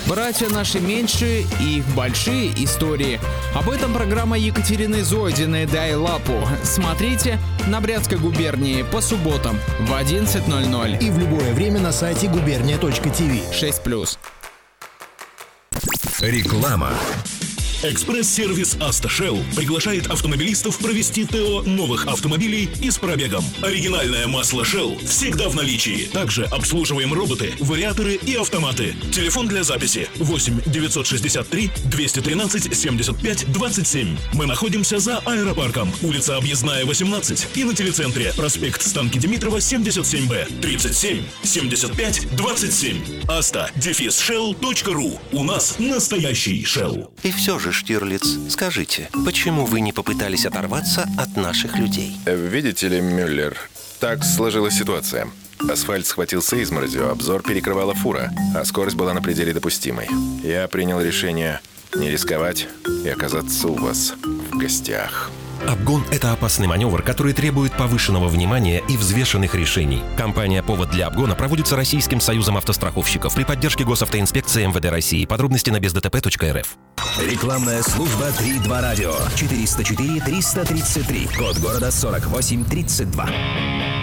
Братья наши меньшие и их большие истории. Об этом программа Екатерины Зоидиной «Дай лапу». Смотрите на Брянской губернии по субботам в 11:00 И в любое время на сайте губерния.тв. 6+. Реклама. Экспресс-сервис «Автошелл» приглашает автомобилистов провести ТО новых автомобилей и с пробегом. Оригинальное масло Shell всегда в наличии. Также обслуживаем роботы, вариаторы и автоматы. Телефон для записи 8 963 213 75 27. Мы находимся за аэропарком, улица Объездная, 18, и на телецентре проспект Станки Димитрова, 77Б, 37 75 27. asta-shell.ru. У нас настоящий Shell. И все же, Штирлиц, скажите, почему вы не попытались оторваться от наших людей? Видите ли, Мюллер, так сложилась ситуация. Асфальт схватился изморозью, обзор перекрывала фура, а скорость была на пределе допустимой. Я принял решение не рисковать и оказаться у вас в гостях. Обгон – это опасный маневр, который требует повышенного внимания и взвешенных решений. Компания «Повод для обгона» проводится Российским союзом автостраховщиков при поддержке Госавтоинспекции МВД России. Подробности на бездтп.рф. Рекламная служба 3-2 радио. 404-333. Код города 4832.